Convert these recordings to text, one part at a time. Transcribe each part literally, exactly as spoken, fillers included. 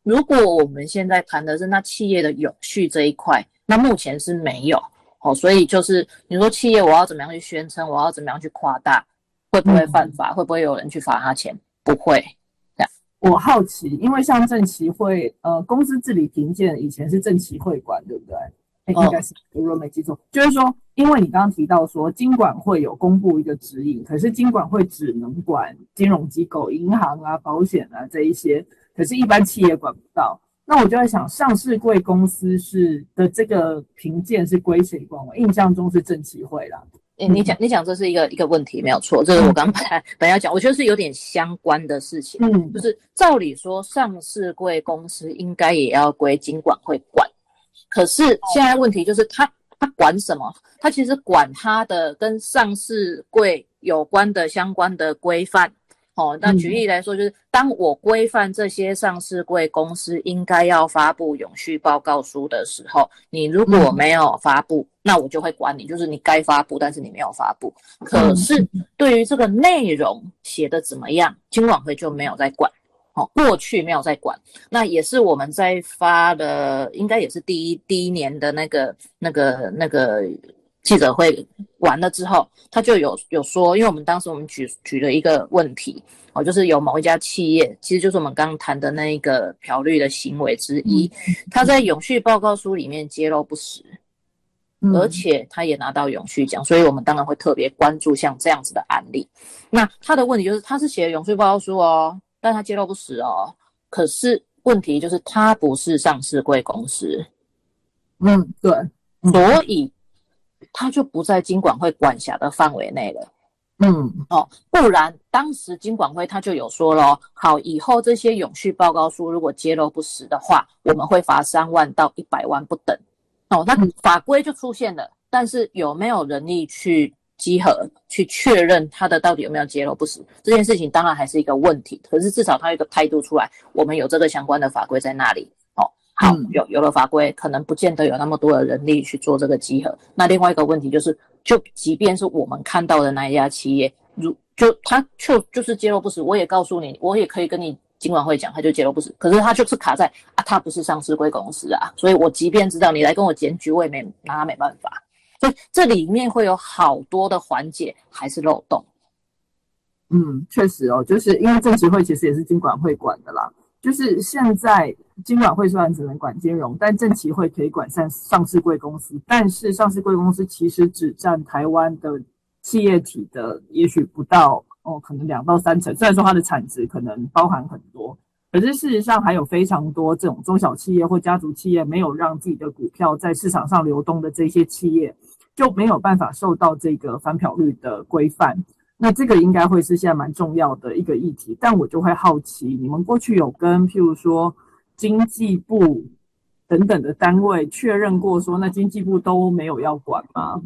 如果我们现在谈的是那企业的永续这一块，那目前是没有哦，所以就是你说企业我要怎么样去宣称，我要怎么样去夸大，会不会犯法？嗯、会不会有人去罚他钱？不会。这样我好奇，因为像证期会，呃，公司治理评鉴以前是证期会管，对不对？欸、应该是，如果没记错，就是说，因为你刚刚提到说，金管会有公布一个指引，可是金管会只能管金融机构、银行啊、保险啊这一些，可是一般企业管不到。那我就在想，上市柜公司是的这个评鉴是归谁管？我印象中是证期会啦。 欸、你讲你讲这是一个一个问题，没有错，这是我刚本来本来要讲，我觉得是有点相关的事情。嗯，就是照理说，上市柜公司应该也要归金管会管。可是现在问题就是他他管什么？他其实管他的跟上市柜有关的相关的规范。哦，那举例来说，就是当我规范这些上市柜公司应该要发布永续报告书的时候，你如果没有发布，那我就会管你，就是你该发布，但是你没有发布。可是对于这个内容写的怎么样，金管会就没有在管。哦，过去没有在管，那也是我们在发的，应该也是第一第一年的那个那个那个记者会完了之后，他就有有说，因为我们当时我们举举了一个问题，哦，就是有某一家企业，其实就是我们刚刚谈的那一个漂绿的行为之一，他在永续报告书里面揭露不实，而且他也拿到永续奖，所以我们当然会特别关注像这样子的案例。那他的问题就是他是写永续报告书哦。但他揭露不实哦，可是问题就是他不是上市柜公司， 嗯，对， 所以他就不在金管会管辖的范围内了，嗯，哦，不然当时金管会他就有说了，好，以后这些永续报告书如果揭露不实的话，我们会罚三万到一百万不等，哦，那法规就出现了，但是有没有人力去稽核去确认他的到底有没有揭露不实这件事情，当然还是一个问题。可是至少他有一个态度出来，我们有这个相关的法规在那里。哦，好，有有了法规，可能不见得有那么多的人力去做这个稽核。那另外一个问题就是，就即便是我们看到的那一家企业，如就他就就是揭露不实，我也告诉你，我也可以跟你金管会讲，他就揭露不实。可是他就是卡在啊，他不是上市柜公司啊，所以我即便知道你来跟我检举，我也没拿他没办法。所以这里面会有好多的环节还是漏洞。 嗯，确实哦，就是因为证期会其实也是金管会管的啦。就是现在金管会虽然只能管金融，但证期会可以管上上市柜公司，但是上市柜公司其实只占台湾的企业体的也许不到哦，可能两到三成。虽然说它的产值可能包含很多，可是事实上还有非常多这种中小企业或家族企业没有让自己的股票在市场上流动的这些企业，就没有办法受到这个反漂率的规范。那这个应该会是现在蛮重要的一个议题，但我就会好奇，你们过去有跟譬如说经济部等等的单位确认过说，那经济部都没有要管吗？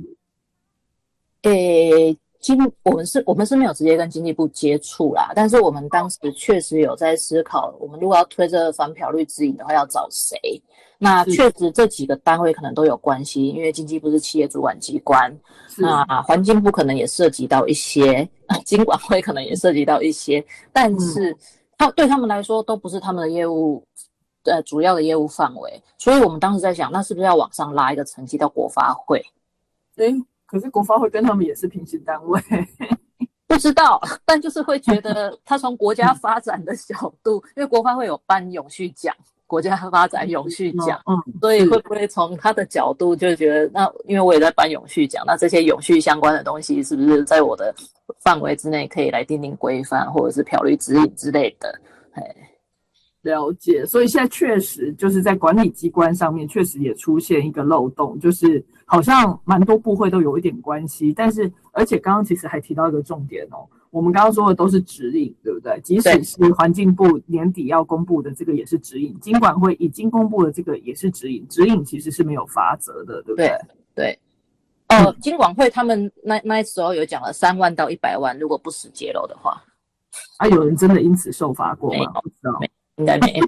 诶，经我们是我们是没有直接跟经济部接触啦，但是我们当时确实有在思考，我们如果要推这个反漂率指引的话，要找谁？那确实这几个单位可能都有关系，因为经济部是企业主管机关，那环境部可能也涉及到一些，金管会可能也涉及到一些，但是他对他们来说都不是他们的业务，呃，主要的业务范围，所以我们当时在想，那是不是要往上拉一个层级到国发会？ 对，可是国发会跟他们也是平行单位。 不知道，但就是会觉得他从国家发展的角度，因为国发会有颁永续奖。国家发展永续奖，嗯，所以会不会从他的角度就觉得，那因为我也在颁永续奖，那这些永续相关的东西是不是在我的范围之内可以来订定规范，或者是漂绿指引之类的？哎， 了解。所以现在确实就是在管理机关上面，确实也出现一个漏洞，就是好像蛮多部会都有一点关系，但是而且刚刚其实还提到一个重点哦。我们刚刚说的都是指引，对不对？即使是环境部年底要公布的这个也是指引，金管会已经公布的这个也是指引，指引其实是没有罚则的，对不对？ 对，对。哦，金管会他们那那时候有讲了三万到一百万，如果不实揭露的话， 啊，有人真的因此受罚过吗？不知道， 应该没有。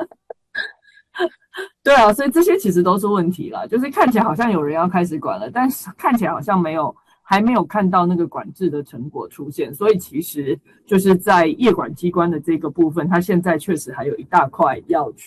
对啊，所以这些其实都是问题啦，就是看起来好像有人要开始管了，但是看起来好像没有。还没有看到那个管制的成果出现，所以其实就是在业管机关的这个部分，它现在确实还有一大块要去